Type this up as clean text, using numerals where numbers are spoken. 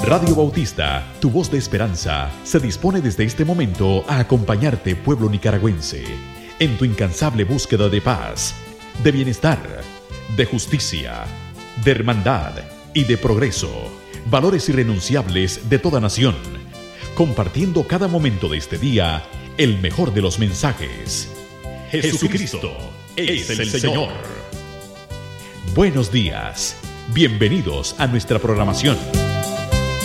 Radio Bautista, tu voz de esperanza, se dispone desde este momento a acompañarte, pueblo nicaragüense, en tu incansable búsqueda de paz, de bienestar, de justicia, de hermandad y de progreso, valores irrenunciables de toda nación, compartiendo cada momento de este día el mejor de los mensajes. Jesucristo es el Señor. Buenos días, bienvenidos a nuestra programación.